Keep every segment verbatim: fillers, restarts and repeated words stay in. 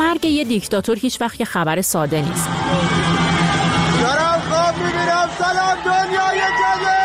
مرگ یه دیکتاتور هیچ وقت خبر ساده نیست. دارم خواب میبینم سلام دنیای جدید.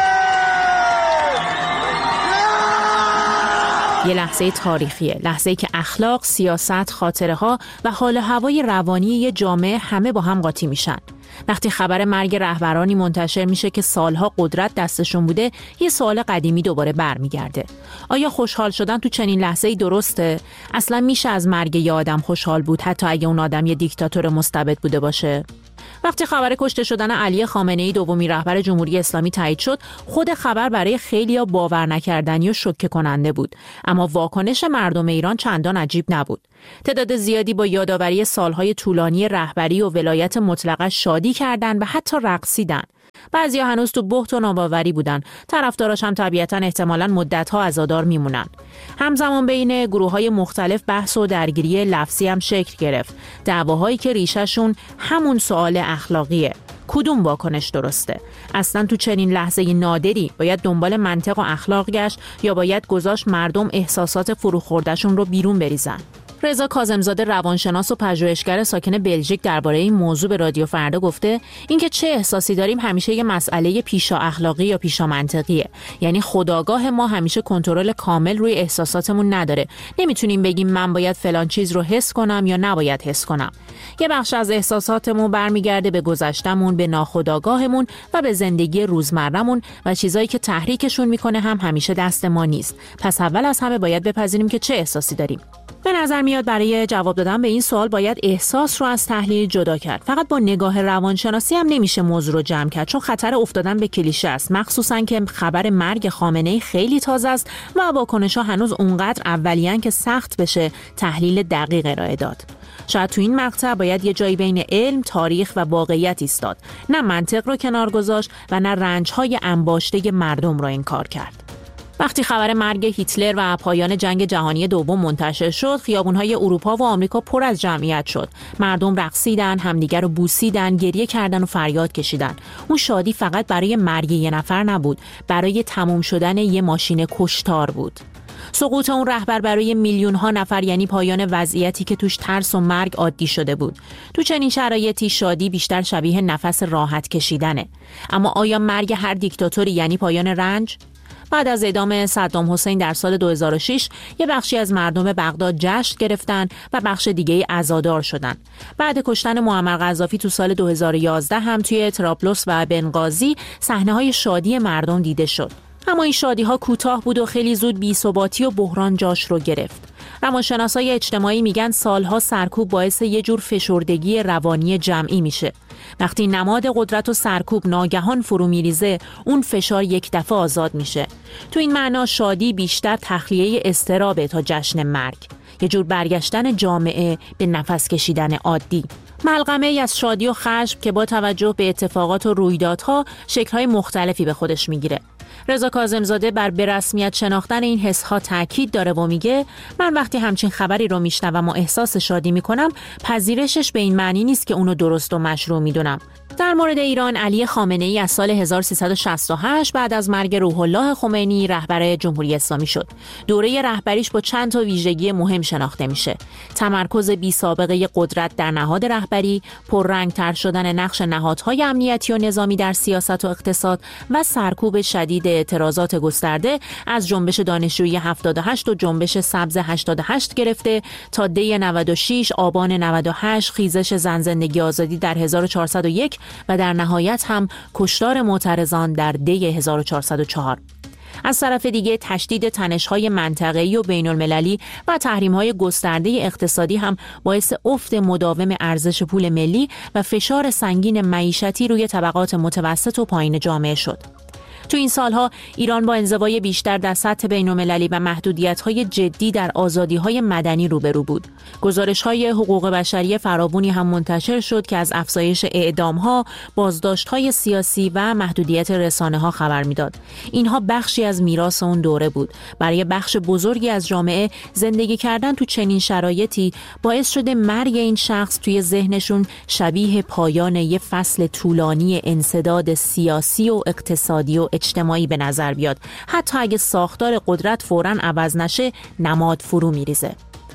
یه لحظه تاریخیه، لحظه‌ای که اخلاق، سیاست، خاطره‌ها و حال و هوای روانی یه جامعه همه با هم قاطی میشن. وقتی خبر مرگ رهبرانی منتشر میشه که سالها قدرت دستشون بوده، یه سوال قدیمی دوباره برمیگرده. آیا خوشحال شدن تو چنین لحظه‌ای درسته؟ اصلا میشه از مرگ یه آدم خوشحال بود حتی اگه اون آدم یه دیکتاتور مستبد بوده باشه؟ وقتی خبر کشته شدن علی خامنه‌ای دومین رهبر جمهوری اسلامی تایید شد، خود خبر برای خیلیا باور نکردنی و شوکه کننده بود، اما واکنش مردم ایران چندان عجیب نبود. تعداد زیادی با یادآوری سالهای طولانی رهبری و ولایت مطلقه شادی کردند و حتی رقصیدن. بعضیا هنوز تو بهت و ناباوری بودن. طرفداراش هم طبیعتاً احتمالاً مدت‌ها عزادار میمونن. همزمان بین گروه‌های مختلف بحث و درگیری لفظی هم شکل گرفت. دعواهایی که ریشه‌شون همون سوال اخلاقیه. کدوم واکنش درسته؟ اصلاً تو چنین لحظه نادری باید دنبال منطق و اخلاق گشت یا باید گذاشت مردم احساسات فروخورده‌شون رو بیرون بریزن؟ رضا کاظم‌زاده روانشناس و پژوهشگر ساکن بلژیک درباره این موضوع به رادیو فردا گفته اینکه چه احساسی داریم همیشه یه مسئله پیشا اخلاقی یا پیشا منطقیه. یعنی خودآگاه ما همیشه کنترل کامل روی احساساتمون نداره. نمیتونیم بگیم من باید فلان چیز رو حس کنم یا نباید حس کنم. یه بخش از احساساتمون برمیگرده به گذشتمون، به ناخودآگاهمون و به زندگی روزمرهمون و چیزایی که تحریکشون میکنه هم همیشه دست ما نیست. پس اول از همه باید بپذیریم که چه احساسی داریم. به نظر میاد برای جواب دادن به این سوال باید احساس رو از تحلیل جدا کرد. فقط با نگاه روانشناسی هم نمیشه موضوع رو جمع کرد، چون خطر افتادن به کلیشه است، مخصوصا که خبر مرگ خامنه‌ای خیلی تازه است و واکنش‌ها هنوز اونقدر اولیه‌ان که سخت بشه تحلیل دقیق ارائه داد. شاید تو این مقطع باید یه جایی بین علم، تاریخ و واقعیت ایستاد، نه منطق رو کنار گذاشت و نه رنج‌های انباشته مردم رو انکار کرد. وقتی خبر مرگ هیتلر و پایان جنگ جهانی دوم منتشر شد، خیابون‌های اروپا و آمریکا پر از جمعیت شد. مردم رقصیدن، همدیگر رو بوسیدن، گریه کردن و فریاد کشیدن. اون شادی فقط برای مرگ یه نفر نبود، برای تموم شدن یه ماشین کشتار بود. سقوط اون رهبر برای میلیون ها نفر یعنی پایان وضعیتی که توش ترس و مرگ عادی شده بود. تو چنین شرایطی شادی بیشتر شبیه نفس راحت کشیدنه. اما آیا مرگ هر دیکتاتوری یعنی پایان رنج؟ بعد از اعدام صدام حسین در سال دو هزار و شش، یه بخشی از مردم بغداد جشن گرفتن و بخش دیگه عزادار شدن. بعد کشتن معمر قذافی تو سال دو هزار و یازده هم توی طرابلس و بنغازی صحنه‌های شادی مردم دیده شد. اما این شادی‌ها کوتاه بود و خیلی زود بی‌ثباتی و بحران جاش رو گرفت. روانشناسای اجتماعی میگن سالها سرکوب باعث یه جور فشردگی روانی جمعی میشه. وقتی نماد قدرت و سرکوب ناگهان فرو میریزه، اون فشار یک دفعه آزاد میشه. تو این معنا شادی بیشتر تخلیه اضطرابه تا جشن مرگ. یه جور برگشتن جامعه به نفس کشیدن عادی. ملغمه ای از شادی و خشم که با توجه به اتفاقات و رویدادها شکل‌های مختلفی به خودش میگیره. رضا کاظم‌زاده بر برسمیت شناختن این حس‌ها تاکید داره و میگه من وقتی همچین خبری رو میشنوم و احساس شادی میکنم، پذیرشش به این معنی نیست که اونو درست و مشروع میدونم. در مورد ایران، علی خامنه‌ای از سال هزار و سیصد و شصت و هشت بعد از مرگ روح الله خمینی رهبر جمهوری اسلامی شد. دوره رهبریش با چند تا ویژگی مهم شناخته میشه: تمرکز بی سابقه قدرت در نهاد رهبری، پررنگ‌تر شدن نقش نهادهای امنیتی و نظامی در سیاست و اقتصاد و سرکوب شدید اعتراضات گسترده از جنبش دانشجویی هفتاد و هشت و جنبش سبز هشتاد و هشت گرفته تا دی نود و شش، آبان نود و هشت، خیزش زن زندگی آزادی در هزار و چهارصد و یک و در نهایت هم کشتار معترضان در دی هزار و چهارصد و چهار. از طرف دیگه تشدید تنش‌های منطقه‌ای و بین‌المللی و تحریم‌های گسترده اقتصادی هم باعث افت مداوم ارزش پول ملی و فشار سنگین معیشتی روی طبقات متوسط و پایین جامعه شد. تو این سالها ایران با انزوای بیشتر در سطح بین‌المللی و محدودیت‌های جدی در آزادی‌های مدنی روبرو بود. گزارش‌های حقوق بشری فراوانی هم منتشر شد که از افزایش اعدام‌ها، بازداشت‌های سیاسی و محدودیت رسانه‌ها خبر می‌داد. اینها بخشی از میراث اون دوره بود. برای بخش بزرگی از جامعه زندگی کردن تو چنین شرایطی باعث شده مرگ این شخص توی ذهنشون شبیه پایان یک فصل طولانی انسداد سیاسی و اقتصادی و اجتماعی به نظر بیاد. حتی اگه ساختار قدرت فوراً عوض نشه، نماد فرو میریزه.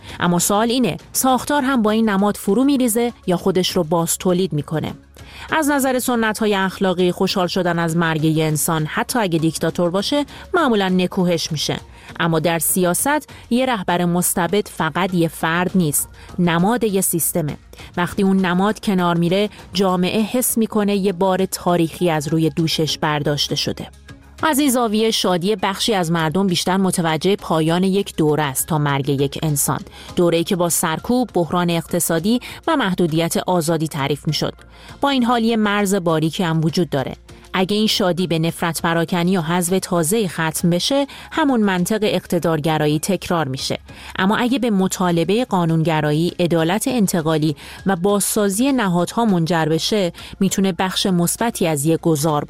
اما سوال اینه ساختار هم با این نماد فرو میریزه یا خودش رو باز تولید میکنه؟ از نظر سنت‌های اخلاقی خوشحال شدن از مرگ یه انسان حتی اگه دیکتاتور باشه معمولاً نکوهش میشه. اما در سیاست یه رهبر مستبد فقط یه فرد نیست، نماد یه سیستمه. وقتی اون نماد کنار میره جامعه حس میکنه یه بار تاریخی از روی دوشش برداشته شده. از این زاویه شادی بخشی از مردم بیشتر متوجه پایان یک دوره است تا مرگ یک انسان، دوره‌ای که با سرکوب، بحران اقتصادی و محدودیت آزادی تعریف میشد. با این حال یه مرز باریکی هم وجود داره. اگه این شادی به نفرت پراکنی و حذف تازه‌ای ختم بشه، همون منطق اقتدارگرایی تکرار میشه. اما اگه به مطالبه قانونگرایی، عدالت انتقالی و بازسازی نهادها منجر بشه، میتونه بخش مثبتی از یه گذار باشه.